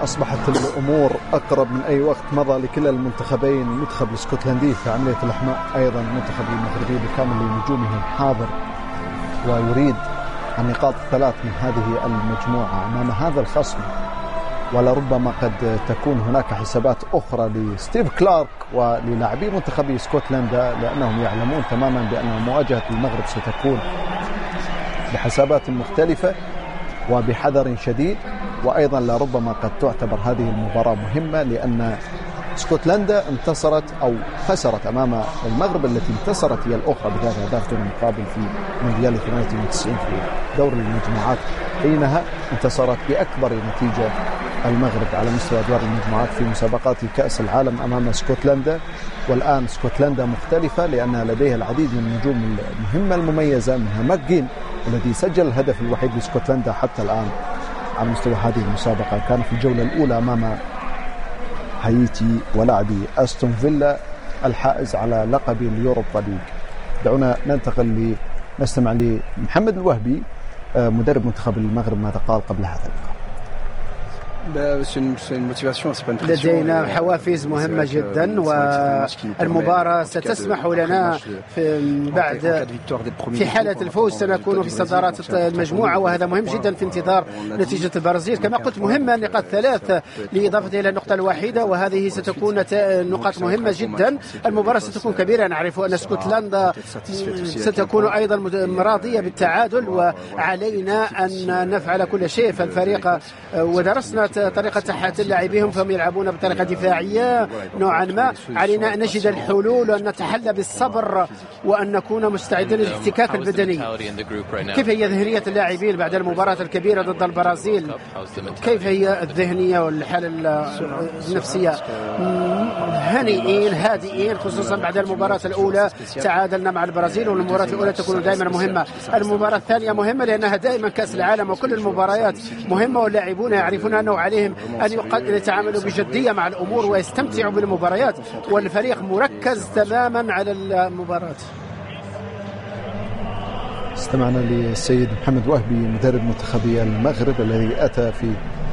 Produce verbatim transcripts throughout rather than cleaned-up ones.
أصبحت الأمور أقرب من أي وقت مضى لكلا المنتخبين. المنتخب الاسكتلندي في عملية الإحماء، أيضا المنتخب المغربي بكامل نجومه حاضر ويريد النقاط الثلاث من هذه المجموعة أمام هذا الخصم. ولربما قد تكون هناك حسابات أخرى لستيف كلارك وللاعبي منتخب اسكتلندا، لأنهم يعلمون تماما بأن مواجهة المغرب ستكون بحسابات مختلفة وبحذر شديد. وأيضا لربما قد تعتبر هذه المباراة مهمة، لأن اسكتلندا انتصرت أو خسرت أمام المغرب التي انتصرت هي الأخرى بذات أهداف دون مقابل في مونديال ثمانية وتسعين في دور المجموعات. حينها انتصرت بأكبر نتيجة المغرب على مستوى أدوار المجموعات في مسابقات كأس العالم أمام اسكتلندا. والآن اسكتلندا مختلفة لأنها لديها العديد من النجوم المهمة المميزة، منها ماكين الذي سجل الهدف الوحيد لاسكتلندا حتى الآن على مستوى هذه المسابقة. كان في الجولة الأولى أمام هايتي ولاعبي أستون فيلا الحائز على لقب اليوروبا ليج. دعونا ننتقل لنستمع لمحمد الوهبي مدرب منتخب المغرب ماذا قال قبل هذا اللقاء. لدينا حوافز مهمة جدا، والمباراة ستسمح لنا في بعد في حالة الفوز سنكون في صدارات المجموعة، وهذا مهم جدا في انتظار نتيجة البرازيل. كما قلت مهمة نقاط ثلاث لإضافة إلى النقطة الواحدة، وهذه ستكون نقاط مهمة جدا. المباراة ستكون كبيرة، نعرف أن اسكتلندا ستكون أيضا راضية بالتعادل، وعلينا أن نفعل كل شيء. فالفريق ودرسنا طريقة تحت لاعبيهم فهم يلعبون بطريقة دفاعية نوعا ما. علينا أن نجد الحلول وأن نتحلى بالصبر وأن نكون مستعدين للاحتكاك البدني. كيف هي ذهنية اللاعبين بعد المباراة الكبيرة ضد البرازيل؟ كيف هي الذهنية والحالة النفسية؟ هنيئين هادئين، خصوصا بعد المباراة الأولى تعادلنا مع البرازيل، والمباراة الأولى تكون دائما مهمة. المباراة الثانية مهمة لأنها دائما كأس العالم، وكل المباريات مهمة، واللاعبون يعرفون أنه عليهم أن يتعاملوا بجدية مع الأمور ويستمتعوا بالمباريات، والفريق مركز تماما على المباراة. استمعنا للسيد محمد وهبي مدرب منتخب المغرب الذي أتى في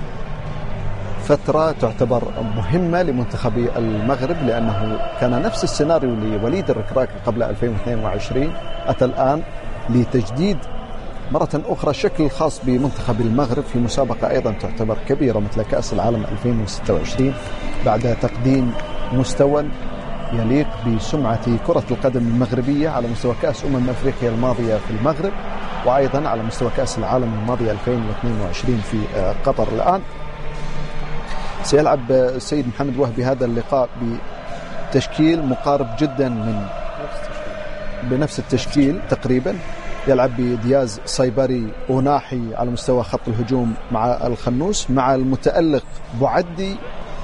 فترة تعتبر مهمة لمنتخب المغرب، لأنه كان نفس السيناريو لوليد الركراكي قبل ألفين واثنين وعشرين، أتى الآن لتجديد مرة أخرى الشكل الخاص بمنتخب المغرب في مسابقة أيضا تعتبر كبيرة مثل كأس العالم ألفين وستة وعشرين، بعد تقديم مستوى يليق بسمعة كرة القدم المغربية على مستوى كأس أمم أفريقيا الماضية في المغرب، وأيضا على مستوى كأس العالم الماضي ألفين واثنين وعشرين في قطر. الآن سيلعب السيد محمد وهبي هذا اللقاء بتشكيل مقارب جدا من بنفس التشكيل تقريبا. يلعب بدياز صيبري وناحي على مستوى خط الهجوم مع الخنوس مع المتألق بعدي،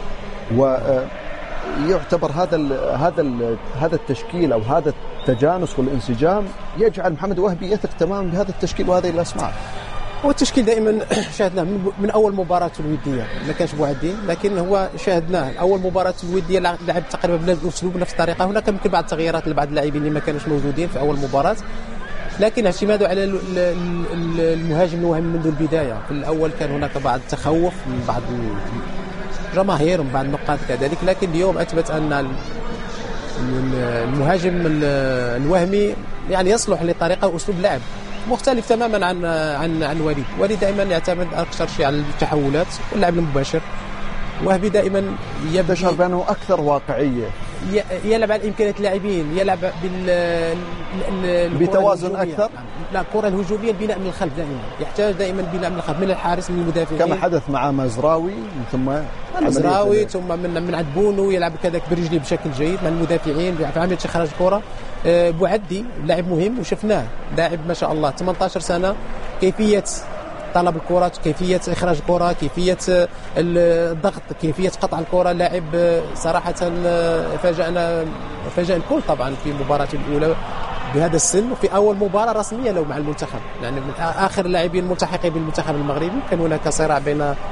ويعتبر هذا ال هذا ال هذا التشكيل او هذا التجانس والانسجام يجعل محمد وهبي يثق تماما بهذا التشكيل وهذه الاسماء. هو التشكيل دائما شاهدناه من اول مباراه الوديه ما كانش بعدين، لكن هو شاهدناه اول مباراه الوديه لعب تقريبا بنفس الاسلوب بنفس الطريقه. هناك يمكن بعض التغييرات لبعض اللاعبين اللي ما كانوش موجودين في اول مباراه، لكن اعتماده على المهاجم الوهمي منذ البدايه. في الاول كان هناك بعض التخوف من بعض الجماهير ومن بعض النقاط كذلك، لكن اليوم اثبت ان المهاجم الوهمي يعني يصلح لطريقه واسلوب لعب مختلف تماما عن عن عن وليد. وليد دائما يعتمد اكثر شيء على التحولات واللعب المباشر، وهبي دائما يشعر بانه اكثر واقعيه، يلعب على امكانيات اللاعبين، يلعب بال بتوازن اكثر. لا، الكره الهجوميه البناء من الخلف دائما، يحتاج دائما بناء من الخلف من الحارس من المدافعين، كما حدث مع مزراوي ثم مزراوي ثم من من عند بونو يلعب كذلك برجليه بشكل جيد مع المدافعين في عمليه اخراج الكره. بوعدي لاعب مهم وشفناه لاعب ما شاء الله ثمانية عشر سنه، كيفيه طلب الكرة، كيفية إخراج الكرة، كيفية الضغط، كيفية قطع الكرة. لاعب صراحة فاجأنا فاجأ الكل طبعا في المباراة الأولى بهذا السن، وفي أول مباراة رسمية له مع المنتخب، يعني من آخر اللاعبين الملتحقين بالمنتخب المغربي. كان هناك صراع بين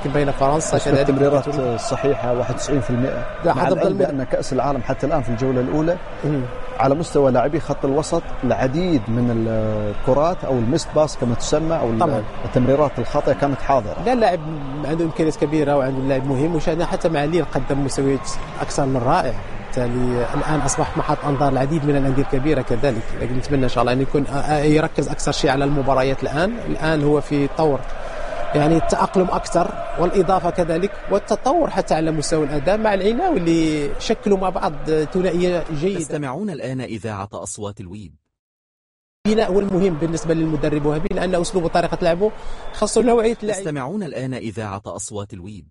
ولكن بين فرنسا كذلك التمريرات الصحيحة واحد وتسعين بالمئة، مع العلم بأن كأس العالم حتى الآن في الجولة الأولى م. على مستوى لاعبي خط الوسط العديد من الكرات أو الميست باس كما تسمى أو طبعا. التمريرات الخاطئة كانت حاضرة. لا لاعب عنده إمكانيات كبيرة وعنده لاعب مهم، وشاهدنا حتى مع ليل قدم مستويات أكثر من رائع. بالتالي الآن أصبح محط أنظار العديد من الأندية الكبيرة كذلك، لكن نتمنى إن شاء الله أن يكون يركز أكثر شيء على المباريات الآن. الآن هو في طور يعني التأقلم أكثر والإضافة كذلك والتطور حتى على مستوى الأداء مع العناوي اللي شكلوا مع بعض ثنائية جيدة. تستمعون الآن إذاعة أصوات الويب. البناء هو المهم بالنسبة للمدرب وهبي، لأن أسلوب وطريقة لعبه خاصة نوعية اللاعب. تستمعون الآن إذاعة أصوات الويب.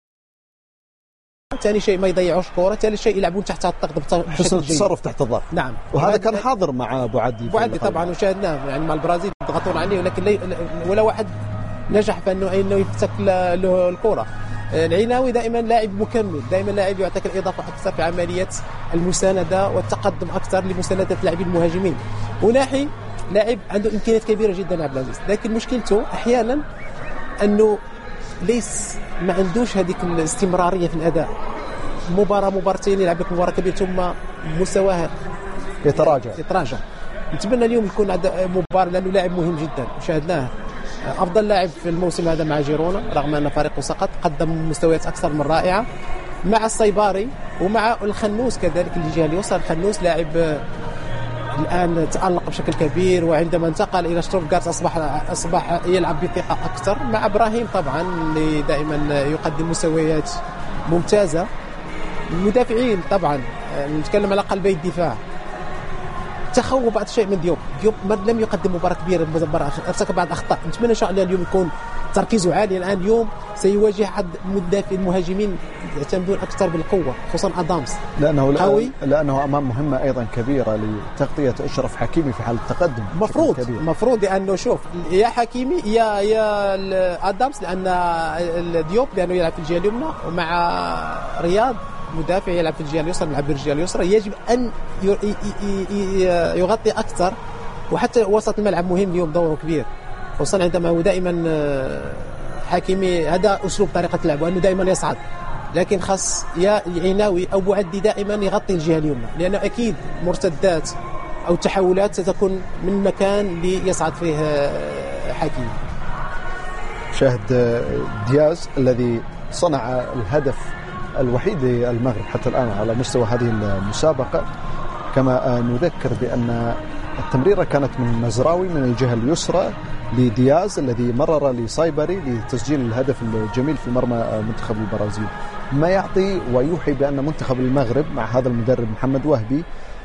ثاني شيء ما يضيعوش كرة، ثالث شيء يلعبون تحت الضغط، حسن التصرف تحت الضغط. نعم، وهذا كان حاضر مع بوعدي بوعدي طبعا وشاهدناه يعني مع البرازيل يضغطون عليه، ولكن لي ولا واحد نجح في انه انه يفتك له الكره. العناوي دائما لاعب مكمل، دائما لاعب يعطيك الاضافه اكثر في عمليه المسانده والتقدم اكثر لمسانده اللاعبين المهاجمين. وناحي لاعب عنده امكانيات كبيره جدا عبد العزيز، لكن مشكلته احيانا انه ليس ما عندوش هذيك الاستمراريه في الاداء. مباراه مباراتين يلعب لك مباراه كبيره ثم مستواه يتراجع يتراجع. نتمنى اليوم يكون عنده مباراه لانه لاعب مهم جدا، وشاهدناه افضل لاعب في الموسم هذا مع جيرونا رغم ان فريقه سقط، قدم مستويات اكثر من رائعه مع الصيباري ومع الخنوس كذلك اللي جهه اليسار. الخنوس لاعب الآن تألق بشكل كبير، وعندما انتقل إلى شتوتغارت أصبح أصبح يلعب بثقة أكثر مع إبراهيم طبعا اللي دائما يقدم مستويات ممتازة. المدافعين طبعا نتكلم على قلبي الدفاع، تخوف بعض الشيء من ديوب. ديوب لم يقدم مباراة كبيرة، ارتكب بعض أخطاء. نتمنى إن شاء الله اليوم يكون تركيزه عالي. الآن اليوم سيواجه حد مدافع المهاجمين يعتمدون أكثر بالقوة خصوصا أدامس لأنه قوي، لأنه أمام مهمة أيضا كبيرة لتغطية أشرف حكيمي في حال التقدم. مفروض مفروض لأنه شوف يا حكيمي يا يا أدامس، لأن الديوب لأنه يلعب في الجهة اليمنى ومع رياض مدافع يلعب في الجهة اليسرى يلعب بالجهة اليسرى، يجب أن يغطي أكثر. وحتى وسط الملعب مهم اليوم دوره كبير، خصوصا عندما هو دائما حكيمي هذا أسلوب طريقة لعبه وأنه دائما يصعد، لكن خاص يا عناوي أو بوعدي دائما يغطي الجهة اليمنى، لأنه أكيد مرتدات أو تحولات ستكون من مكان ليصعد فيه حكيمي. شاهد دياز الذي صنع الهدف الوحيد للمغرب حتى الآن على مستوى هذه المسابقة. كما نذكر بأن التمريرة كانت من مزراوي من الجهة اليسرى لدياز الذي مرر لصيبري لتسجيل الهدف الجميل في مرمى منتخب البرازيل، ما يعطي ويوحي بأن منتخب المغرب مع هذا المدرب محمد وهبي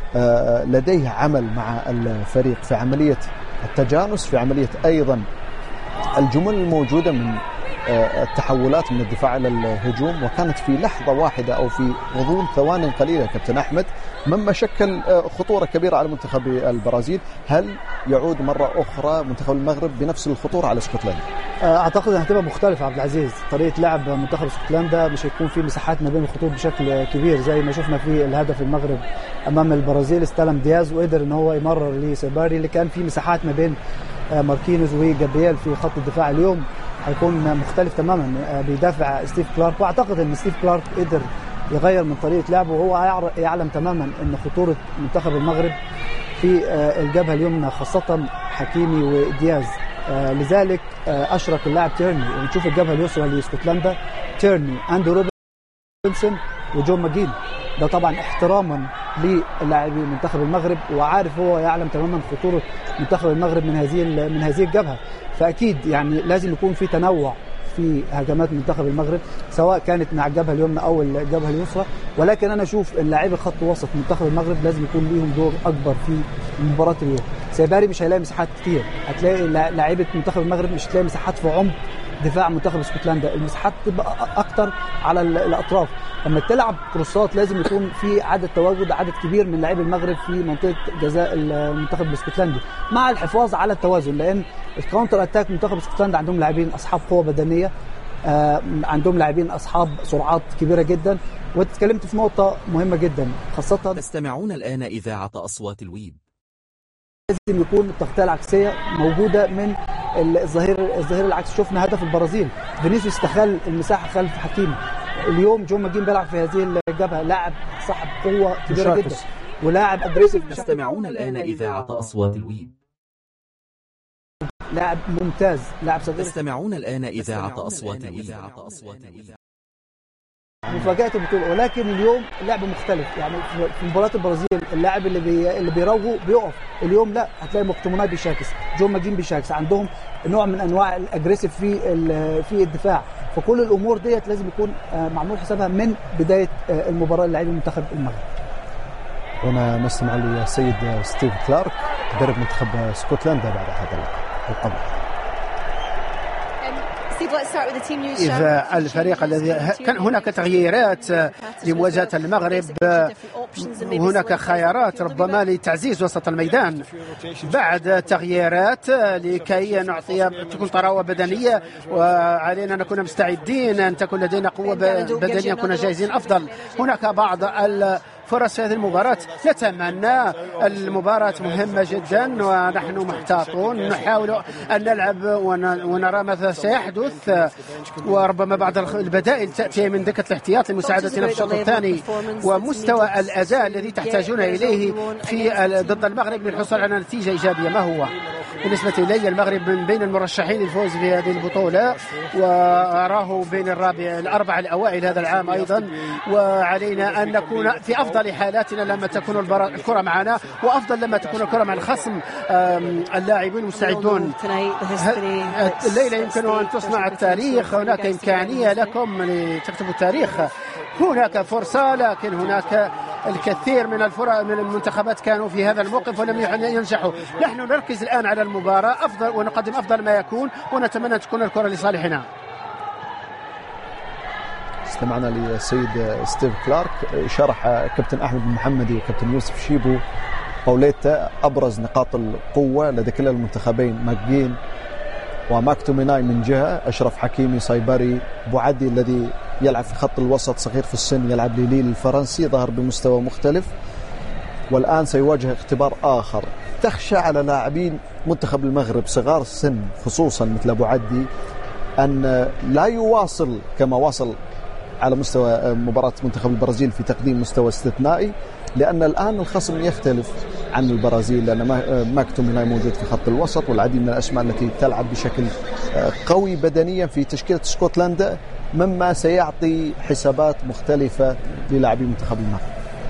لديه عمل مع الفريق في عملية التجانس، في عملية أيضا الجمل الموجودة من التحولات من الدفاع إلى الهجوم. وكانت في لحظة واحدة أو في غضون ثوان قليلة كابتن أحمد مما شكل خطورة كبيرة على منتخب البرازيل. هل يعود مرة أخرى منتخب المغرب بنفس الخطورة على اسكتلندا؟ أعتقد أنها هتبقى مختلفة عبد العزيز. طريقة لعب منتخب اسكتلندا مش هيكون في مساحات ما بين الخطوط بشكل كبير زي ما شفنا في الهدف المغرب أمام البرازيل. استلم دياز وقدر إن هو يمرر لسيباري اللي كان في مساحات ما بين ماركينوس وجابرييل في خط الدفاع. اليوم هيكون مختلف تماما، بيدافع ستيف كلارك، واعتقد ان ستيف كلارك قدر يغير من طريقه لعبه، وهو يعلم تماما ان خطوره منتخب المغرب في الجبهه اليمنى خاصه حكيمي ودياز. لذلك اشرك اللاعب تيرني، ونشوف الجبهه اليسرى لاسكتلندا تيرني اندرو روبنسون وجون ماجين. ده طبعا احتراما للاعبي منتخب المغرب، وعارف هو يعلم تماما خطوره منتخب المغرب من هذه من هذه الجبهه. فاكيد يعني لازم يكون في تنوع في هجمات منتخب المغرب سواء كانت مع الجبهه اليمنى او الجبهه اليسرى. ولكن انا اشوف ان لاعبي خط وسط منتخب المغرب لازم يكون ليهم دور اكبر في مباراه اليوم. سيباري مش هيلاقي مساحات كتير، هتلاقي لاعيبه منتخب المغرب مش هتلاقي مساحات في عمق دفاع منتخب اسكتلندا، المساحات تبقى اكتر على الاطراف. لما تلعب كروسات لازم يكون في عدد تواجد عدد كبير من لاعبي المغرب في منطقه جزاء المنتخب الاسكتلندي مع الحفاظ على التوازن، لان الكاونتر اتاك منتخب اسكتلندا عندهم لاعبين اصحاب قوه بدنيه، آه عندهم لاعبين اصحاب سرعات كبيره جدا. وانت اتكلمت في نقطه مهمه جدا خاصه. تستمعون الان اذاعه اصوات الويب. لازم يكون التغطيه العكسيه موجوده من الظهير الظهير العكس. شفنا هدف البرازيل فينيسيوس استغل المساحه خلف حكيمي. اليوم جون ماجين بيلعب في هذه الجبهه، لاعب صاحب قوه كبيره جدا ولاعب اجريسيف. تستمعون الآن إذاعة أصوات الويب. لاعب ممتاز، لاعب صغير. تستمعون الآن إذاعة أصوات الويب. مفاجأة البطولة، ولكن اليوم اللعب مختلف. يعني في مباراة البرازيل اللاعب اللي بي... اللي بيراوغوا بيقف، اليوم لا، هتلاقي مكتوموناي بيشاكس، جون ماجين بيشاكس، عندهم نوع من انواع الاجريسيف في ال... في الدفاع. فكل الامور ديت لازم يكون معمول حسابها من بداية المباراة للاعبي المنتخب المغرب. هنا نستمع للسيد ستيف كلارك مدرب منتخب اسكتلندا بعد هذا القبل. إذا الفريق الذي كان هناك تغييرات لمواجهة المغرب، هناك خيارات ربما لتعزيز وسط الميدان بعد تغييرات لكي نعطي تكون طراوة بدنية، وعلينا أن نكون مستعدين، أن تكون لدينا قوة بدنية، نكون جاهزين أفضل. هناك بعض فرص في هذه المباراة، نتمنى المباراة مهمة جدا ونحن محتاطون، نحاول أن نلعب ونرى ماذا سيحدث، وربما بعض البدائل تأتي من دكة الاحتياط لمساعدتنا في الشوط الثاني. ومستوى الأداء الذي تحتاجون إليه في ضد المغرب للحصول على نتيجة إيجابية ما هو؟ بالنسبة إلي المغرب من بين المرشحين للفوز في هذه البطولة، وأراه بين الرابع الأربعة الأوائل هذا العام أيضا، وعلينا أن نكون في أفضل حالاتنا لما تكون الكرة معنا، وأفضل لما تكون الكرة مع الخصم. اللاعبين مستعدون. الليلة يمكن أن تصنع التاريخ، هناك إمكانية لكم لتكتبوا التاريخ، هناك فرصة، لكن هناك الكثير من الفرق من المنتخبات كانوا في هذا الموقف ولم ينجحوا. نحن نركز الآن على المباراة أفضل ونقدم أفضل ما يكون، ونتمنى تكون الكرة لصالحنا. استمعنا للسيد ستيف كلارك، شرح كابتن أحمد محمدي وكابتن يوسف شيبو باوليتا أبرز نقاط القوة لدى كلا المنتخبين، ماجين وماكتوميناي من جهة، أشرف حكيمي، صيبري، بوعدي الذي يلعب في خط الوسط صغير في السن، يلعب لليل الفرنسي، ظهر بمستوى مختلف، والآن سيواجه اختبار آخر. تخشى على لاعبين منتخب المغرب صغار السن خصوصا مثل بوعدي أن لا يواصل كما واصل على مستوى مباراة منتخب البرازيل في تقديم مستوى استثنائي، لأن الآن الخصم يختلف عن البرازيل، لأن ماكتوميناي موجود في خط الوسط، والعديد من الأسماء التي تلعب بشكل قوي بدنيا في تشكيلة اسكتلندا، مما سيعطي حسابات مختلفة للاعبي منتخب المغرب.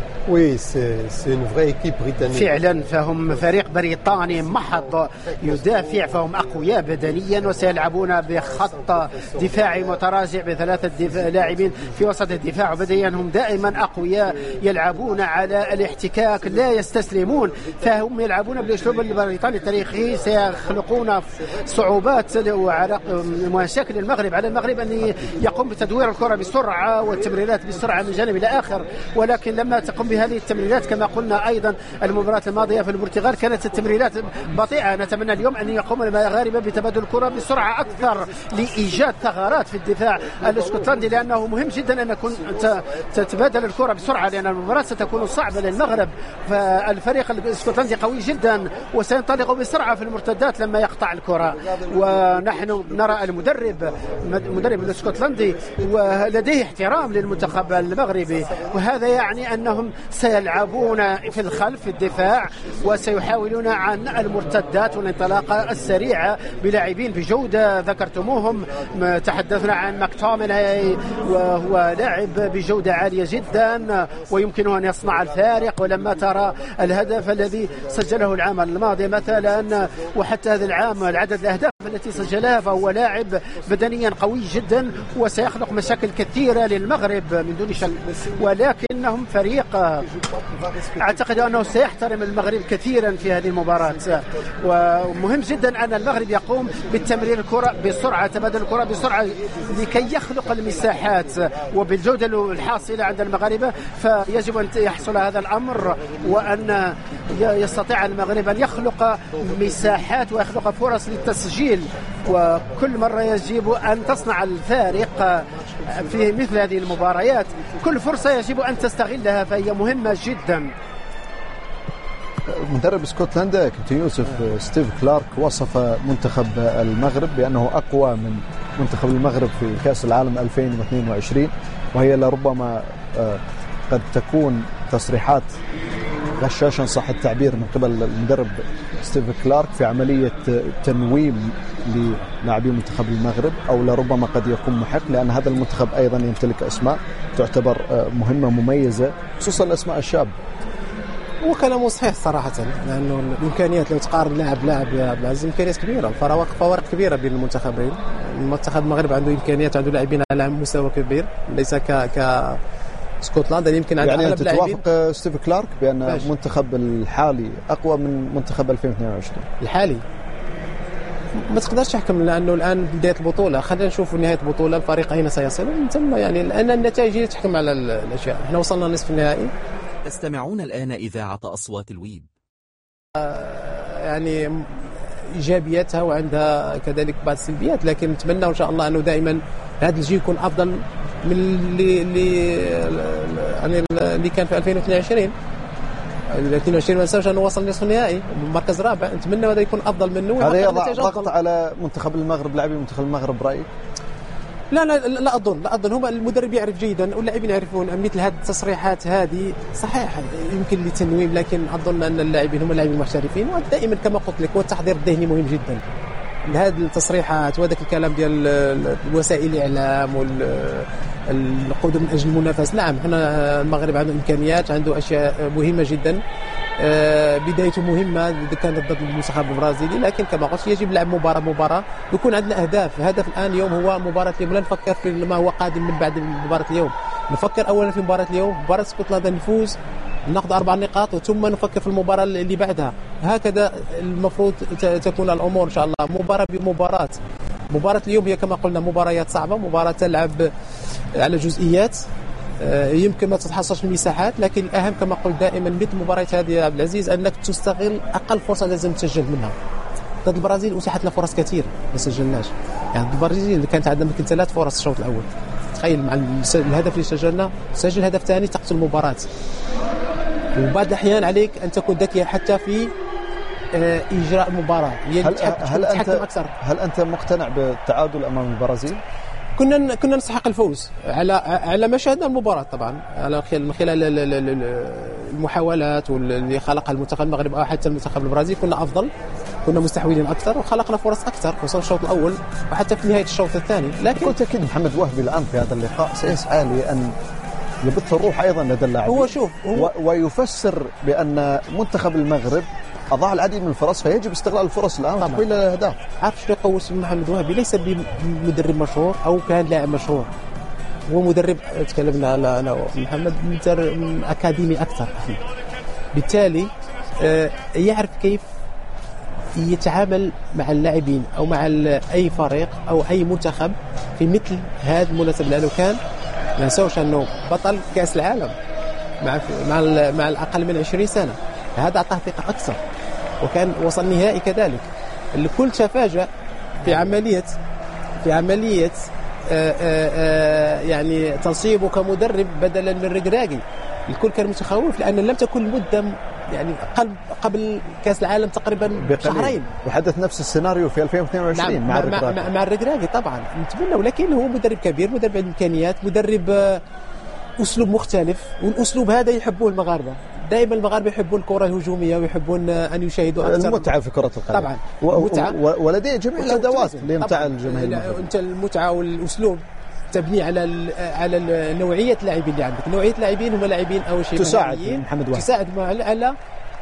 فعلا فهم فريق بريطاني محض يدافع، فهم أقوياء بدنيا وسيلعبون بخط دفاعي متراجع بثلاثة لاعبين في وسط الدفاع، وبدنيا هم دائما أقوياء، يلعبون على الاحتكاك، لا يستسلمون، فهم يلعبون بالأسلوب البريطاني التاريخي، سيخلقون صعوبات وعلى مشاكل المغرب. على المغرب أن يقوم بتدوير الكرة بسرعة والتمريرات بسرعة من جانب إلى آخر، ولكن لما تقوم بهذه التمريرات كما قلنا أيضا المباراة الماضية في البرتغال كانت التمريرات بطيئة، نتمنى اليوم أن يقوم المغاربة بتبادل الكرة بسرعة أكثر لإيجاد ثغرات في الدفاع الاسكتلندي، لأنه مهم جدا أن نكون تتبادل الكرة بسرعة، لأن المباراة ستكون صعبة للمغرب، فالفريق الاسكتلندي قوي جدا وسينطلق بسرعة في المرتدات لما يقطع الكرة. ونحن نرى المدرب المدرب الاسكتلندي ولديه احترام للمنتخب المغربي، وهذا يعني أنهم سيلعبون في الخلف في الدفاع وسيحاولون عن المرتدات والانطلاقة السريعة بلاعبين بجودة ذكرتموهم. تحدثنا عن ماكتوميناي وهو لاعب بجودة عالية جدا ويمكنه أن يصنع الفارق، ولما ترى الهدف الذي سجله العام الماضي مثلا وحتى هذا العام العدد الأهداف التي سجلها، فهو لاعب بدنيا قوي جدا وسيخلق مشاكل كثيرة للمغرب من دون شك، ولكنهم فريق أعتقد أنه سيحترم المغرب كثيرا في هذه المباراة، ومهم جدا أن المغرب يقوم بالتمرير الكرة بسرعة، تبادل الكرة بسرعة لكي يخلق المساحات، وبالجودة الحاصلة عند المغاربة فيجب أن يحصل هذا الأمر، وأن يستطيع المغرب أن يخلق مساحات ويخلق فرص للتسجيل، وكل مرة يجب أن تصنع الفارق في مثل هذه المباريات، كل فرصة يجب أن تستغلها فهي مهمة جدا. مدرب اسكتلندا كابتن يوسف ستيف كلارك وصف منتخب المغرب بأنه أقوى من منتخب المغرب في كأس العالم ألفين واثنين وعشرين، وهي لربما قد تكون تصريحات غشاشا صح التعبير من قبل المدرب ستيف كلارك في عملية تنويم للاعبي منتخب المغرب، أو لربما قد يكون محق، لأن هذا المنتخب أيضا يمتلك أسماء تعتبر مهمة مميزة خصوصا الأسماء الشابة. وكلامه صحيح صراحة، لأنه الإمكانيات لو تقارن لاعب لاعب يا عبد العزيز إمكانيات كبيرة، فوارق فوارق كبيرة بين المنتخبين. المنتخب المغرب عنده إمكانيات، عنده لاعبين على مستوى كبير، ليس ك ك اسكتلندا يمكن عنده يعني أغلب لاعبين. توافق ستيف كلارك بأن باش. المنتخب الحالي أقوى من منتخب ألفين واثنين وعشرين الحالي ما تقدرش تحكم، لأنه الآن بداية البطولة، خلينا نشوف نهاية البطولة الفريق أين سيصل من ثم، يعني لأن النتائج هي تحكم على الأشياء. احنا وصلنا نصف النهائي. تستمعون الآن إذاعة أصوات الويب. يعني إيجابياتها وعندها كذلك بعض السلبيات، لكن نتمنى إن شاء الله أنه دائما هذا الجيل يكون أفضل من اللي اللي يعني اللي كان في ألفين واثنين وعشرين. اثنين وعشرين ما نساوش أنه وصل نصف النهائي مركز رابع، نتمنى هذا يكون أفضل منه. هذا يضع ضغط على منتخب المغرب، لاعبي منتخب المغرب برأيك؟ لا لا لا أظن لا أظن هم المدرب يعرف جيدا واللاعبين يعرفون مثل هذه التصريحات هذه صحيح يمكن لتنويم، لكن أظن أن اللاعبين هم اللاعبين المحترفين، ودائما كما قلت لك والتحضير الذهني مهم جدا. هذه التصريحات وهذاك الكلام ديال وسائل الإعلام والقدوم من أجل المنافسة، نعم احنا المغرب عنده إمكانيات، عنده أشياء مهمة جدا، بدايته مهمة كانت ضد المنتخب البرازيلي، لكن كما قلت يجب لعب مباراة مباراة يكون عندنا أهداف. الهدف الآن اليوم هو مباراة اليوم، لا نفكر في ما هو قادم من بعد مباراة اليوم، نفكر أولا في مباراة اليوم، مباراة اسكتلندا نفوز ناخذ أربع نقاط ثم نفكر في المباراة اللي بعدها. هكذا المفروض تكون الأمور إن شاء الله، مباراة بمباراة. مباراة اليوم هي كما قلنا مباريات صعبة، مباراة تلعب على جزئيات يمكن ما تتحصلش المساحات، لكن الأهم كما قلت دائما مثل مباريات هذه يا عبد العزيز أنك تستغل أقل فرصة لازم تسجل منها. ضد البرازيل أتيحت لنا فرص كثير ما سجلناش، يعني البرازيل كانت عندنا يمكن ثلاث فرص الشوط الأول، تخيل مع الهدف اللي سجلنا سجل هدف ثاني تقتل المباراة. وبعض الأحيان عليك أن تكون ذكي حتى في إجراء المباراة. هل, هل, أنت أكثر. هل أنت مقتنع بالتعادل أمام البرازيل؟ كنا كنا نستحق الفوز على على ما شاهدنا المباراة، طبعا على من خلال المحاولات واللي خلقها المنتخب المغربي أو حتى المنتخب البرازيلي كنا أفضل، كنا مستحوذين أكثر وخلقنا فرص أكثر خصوصا الشوط الأول وحتى في نهاية الشوط الثاني. لكن كنت أكيد محمد وهبي الآن في هذا اللقاء سيسعى لأن يبث الروح أيضا لدى اللاعبين. هو شوف هو ويفسر بأن منتخب المغرب أضاع العديد من الفرص فيجب استغلال الفرص الآن وتحويل الأهداف. عارف شنو يقوى محمد وهبي؟ ليس بمدرب مشهور أو كان لاعب مشهور، هو مدرب تكلمنا على أنا محمد مدرب أكاديمي أكثر، بالتالي يعرف كيف يتعامل مع اللاعبين أو مع أي فريق أو أي منتخب في مثل هذه المناسبة، لأنه كان ما نسوش أنه بطل كأس العالم مع مع مع الأقل من عشرين سنة، هذا أعطاه ثقة أكثر، وكان وصل نهائي كذلك. الكل تفاجأ في عملية في عملية آآ آآ يعني تنصيبه كمدرب بدلا من رجراجي. الكل كان متخوف لأن لم تكن المدة يعني قبل قبل كأس العالم تقريبا شهرين، وحدث نفس السيناريو في ألفين واثنين وعشرين مع مع, مع, مع الرجراجي. طبعا نتمنى، ولكن هو مدرب كبير، مدرب عنده إمكانيات، مدرب أسلوب مختلف، والأسلوب هذا يحبوه المغاربة. دائما المغاربة يحبون الكرة الهجومية ويحبون أن يشاهدوا أكثر المتعة في كرة القدم طبعا، المتعة ولديه جميع الأدوات لإمتاع الجماهير. أنت المتعة والأسلوب تبني على على نوعية اللاعبين اللي عندك. نوعية اللاعبين هم لاعبين أول شيء تساعد محمد وهبي تساعد على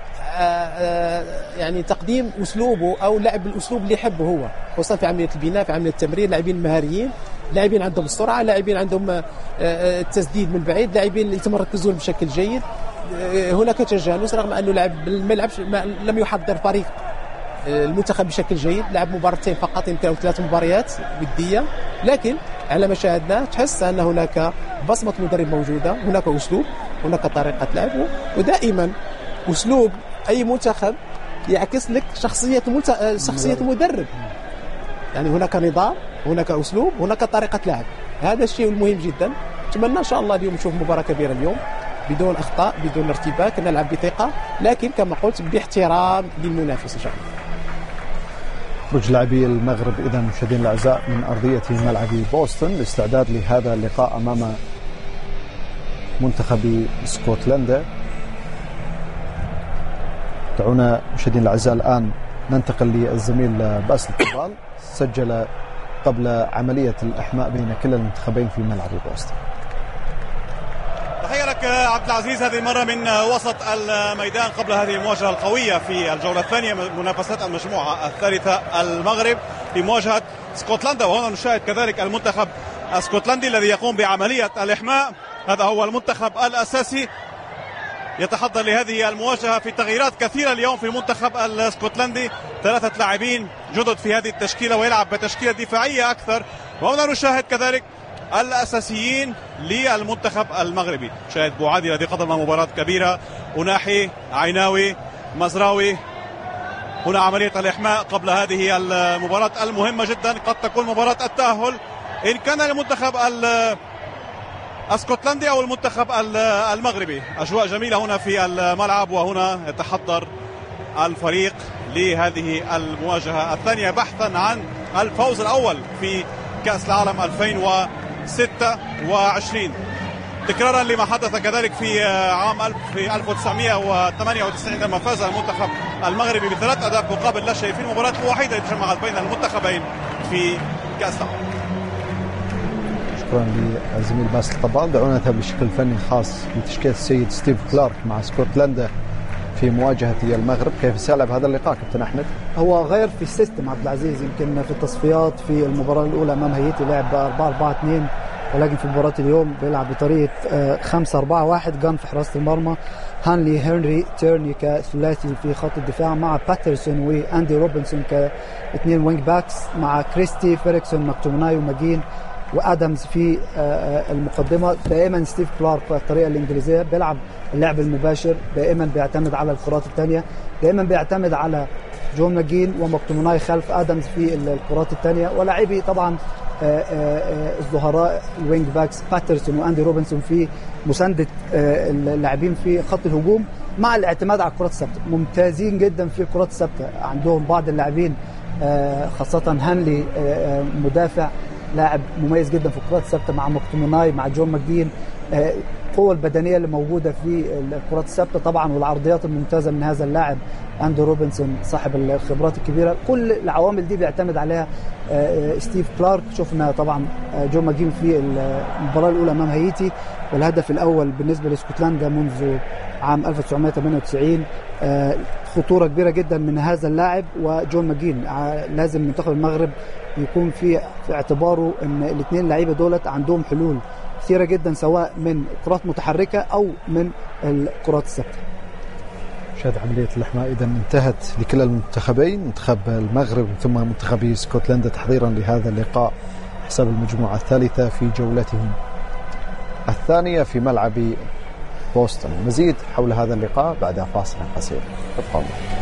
يعني تقديم أسلوبه أو لعب الأسلوب اللي يحبه هو، خصوصا في عملية البناء، في عملية التمرير. لاعبين مهاريين، لاعبين عندهم السرعة، لاعبين عندهم التسديد من بعيد، لاعبين يتمركزون بشكل جيد. هناك تجانس رغم أنه لاعب ما يلعبش لم يحضر فريق المنتخب بشكل جيد، لعب مباراتين فقط يمكن أو ثلاث مباريات ودية، لكن على ما شاهدنا تحس أن هناك بصمة مدرب موجودة، هناك أسلوب، هناك طريقة لعب، ودائما أسلوب أي منتخب يعكس لك شخصية المنت... شخصية المدرب. يعني هناك نظام، هناك أسلوب، هناك طريقة لعب، هذا الشيء المهم جدا. أتمنى إن شاء الله اليوم نشوف مباراة كبيرة اليوم بدون اخطاء بدون ارتباك، نلعب بثقه لكن كما قلت باحترام للمنافس ان شاء الله. خروج لاعبي المغرب اذا مشاهدينا الاعزاء من ارضيه ملعب بوسطن الاستعداد لهذا اللقاء امام منتخب اسكتلندا. دعونا مشاهدينا الاعزاء الان ننتقل للزميل باسل طبال، سجل قبل عمليه الاحماء بين كلا المنتخبين في ملعب بوسطن. تحية لك عبد العزيز، هذه المرة من وسط الميدان قبل هذه المواجهة القوية في الجولة الثانية من منافسات المجموعة الثالثة، المغرب في مواجهة اسكتلندا. وهنا نشاهد كذلك المنتخب الاسكتلندي الذي يقوم بعملية الإحماء. هذا هو المنتخب الأساسي يتحضر لهذه المواجهة في تغييرات كثيرة اليوم في المنتخب الاسكتلندي، ثلاثة لاعبين جدد في هذه التشكيلة ويلعب بتشكيلة دفاعية أكثر. وهنا نشاهد كذلك الأساسيين للمنتخب المغربي، شاهد بوعادي الذي قدم مباراة كبيرة، أناحي، عيناوي، مزراوي. هنا عملية الإحماء قبل هذه المباراة المهمة جدا، قد تكون مباراة التأهل إن كان المنتخب الاسكتلندي أو المنتخب المغربي. أجواء جميلة هنا في الملعب، وهنا يتحضر الفريق لهذه المواجهة الثانية بحثا عن الفوز الأول في كأس العالم ألفين وستة وعشرين، تكرارا لما حدث كذلك في عام ألف وتسعمائة وثمانية وتسعين عندما فاز المنتخب المغربي بثلاث أهداف مقابل لا شيء في المباراة الوحيدة التي جمعت بين المنتخبين في كأس العالم. شكرا للزميل باسل طبال. دعونا نذهب بشكل فني خاص لتشكيلة السيد ستيف كلارك مع اسكتلندا في مواجهة المغرب. كيف سيلعب هذا اللقاء كابتن أحمد؟ هو غير في السيستم عبد العزيز، يمكن في التصفيات في المباراة الأولى أمام هايتي لعب أربعة أربعة اثنين، ولكن في مباراة اليوم بيلعب بطريقة خمسة أربعة واحد، جان في حراسة المرمى، هانلي هنري تيرني كثلاثي في خط الدفاع، مع باترسون وأندي روبنسون كاثنين وينج باكس، مع كريستي فيريكسون مكتومناي وماجين وادمز في المقدمه. دائما ستيف كلارك في الطريقه الانجليزيه بيلعب اللعب المباشر، دائما بيعتمد على الكرات الثانيه، دائما بيعتمد على جون ماجين ومكتومناي خلف ادمز في الكرات الثانيه، ولاعبي طبعا الظهراء الوينج باكس باترسون واندي روبنسون في مسانده اللاعبين في خط الهجوم، مع الاعتماد على الكرات الثابته. ممتازين جدا في الكرات الثابته، عندهم بعض اللاعبين خاصه هانلي مدافع لاعب مميز جدا في الكرات الثابته، مع مكتومناي مع جون ماجين، القوه البدنيه اللي موجوده في الكرات الثابته طبعا، والعرضيات الممتازه من هذا اللاعب اندي روبنسون صاحب الخبرات الكبيره. كل العوامل دي بيعتمد عليها ستيف كلارك. شفنا طبعا جون ماجين في المباراه الاولى امام هايتي، والهدف الاول بالنسبه لاسكتلندا منذ عام ألف وتسعمائة وثمانية وتسعين. خطوره كبيره جدا من هذا اللاعب وجون ماجين. لازم منتخب المغرب يكون في في اعتباره ان الاثنين لعيبه دولت عندهم حلول كثيره جدا، سواء من كرات متحركه او من الكرات الثابته. شاهد عمليه الاحماء اذا انتهت لكلا المنتخبين، منتخب المغرب ثم منتخب اسكتلندا، تحضيرا لهذا اللقاء حساب المجموعه الثالثه في جولتهم الثانيه في ملعب بوسطن. مزيد حول هذا اللقاء بعد فاصل قصير. ابقوا معنا.